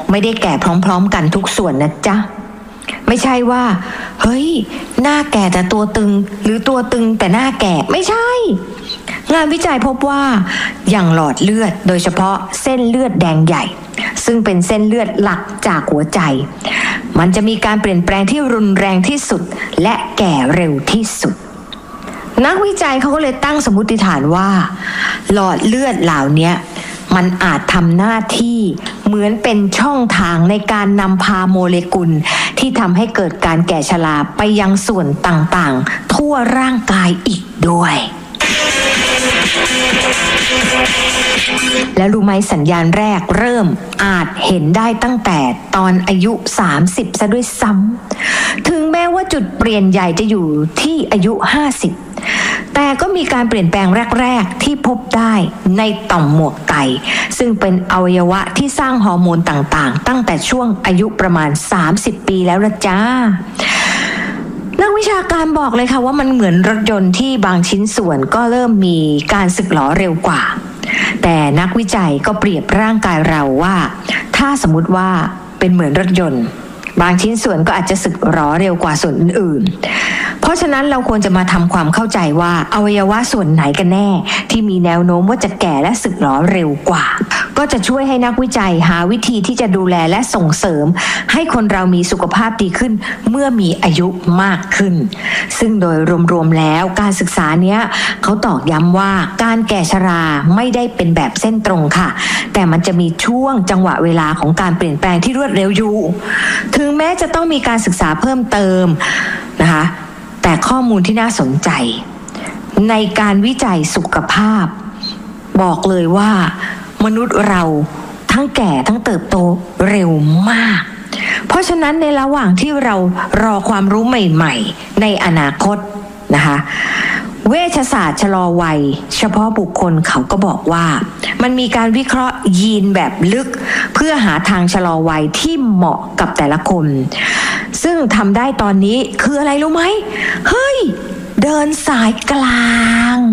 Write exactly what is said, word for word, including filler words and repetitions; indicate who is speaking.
Speaker 1: ไม่ได้แก่พร้อมๆกันทุกส่วนนะจ๊ะไม่ใช่ว่าเฮ้ยหน้าแก่แต่ตัวตึงหรือตัวตึงแต่หน้าแก่ไม่ใช่งานวิจัยพบว่าอย่างหลอดเลือดโดยเฉพาะเส้นเลือดแดงใหญ่ซึ่งเป็นเส้นเลือดหลักจากหัวใจมันจะมีการเปลี่ยนแปลงที่รุนแรงที่สุดและแก่เร็วที่สุดนักวิจัยเขาก็เลยตั้งสมมติฐานว่าหลอดเลือดเหล่านี้มันอาจทำหน้าที่เหมือนเป็นช่องทางในการนำพาโมเลกุลที่ทำให้เกิดการแก่ชราไปยังส่วนต่างๆทั่วร่างกายอีกด้วยแล้วรู้ไหมสัญญาณแรกเริ่มอาจเห็นได้ตั้งแต่ตอนอายุสามสิบซะด้วยซ้ำถึงแม้ว่าจุดเปลี่ยนใหญ่จะอยู่ที่อายุห้าสิบแต่ก็มีการเปลี่ยนแปลงแรกๆที่พบได้ในต่อมหมวกไตซึ่งเป็นอวัยวะที่สร้างฮอร์โมนต่างๆตั้งแต่ช่วงอายุประมาณสามสิบปีแล้วละจ้านักวิชาการบอกเลยค่ะว่ามันเหมือนรถยนต์ที่บางชิ้นส่วนก็เริ่มมีการสึกหรอเร็วกว่าแต่นักวิจัยก็เปรียบร่างกายเราว่าถ้าสมมุติว่าเป็นเหมือนรถยนต์บางชิ้นส่วนก็อาจจะสึกหรอเร็วกว่าส่วนอื่นๆเพราะฉะนั้นเราควรจะมาทำความเข้าใจว่าอวัยวะส่วนไหนกันแน่ที่มีแนวโน้มว่าจะแก่และสึกหรอเร็วกว่าก็จะช่วยให้นักวิจัยหาวิธีที่จะดูแลและส่งเสริมให้คนเรามีสุขภาพดีขึ้นเมื่อมีอายุมากขึ้นซึ่งโดยรวมๆแล้วการศึกษาเนี้ยเขาตอกย้ำว่าการแก่ชราไม่ได้เป็นแบบเส้นตรงค่ะแต่มันจะมีช่วงจังหวะเวลาของการเปลี่ยนแปลงที่รวดเร็วอยู่ถึงแม้จะต้องมีการศึกษาเพิ่มเติมนะคะแต่ข้อมูลที่น่าสนใจในการวิจัยสุขภาพบอกเลยว่ามนุษย์เราทั้งแก่ทั้งเติบโตเร็วมากเพราะฉะนั้นในระหว่างที่เรารอความรู้ใหม่ๆในอนาคตนะคะเวชศาสตร์ชะลอวัยเฉพาะบุคคลเขาก็บอกว่ามันมีการวิเคราะห์ยีนแบบลึกเพื่อหาทางชะลอวัยที่เหมาะกับแต่ละคนซึ่งทำได้ตอนนี้คืออะไรรู้ไหมเฮ้ยเดินสายกลาง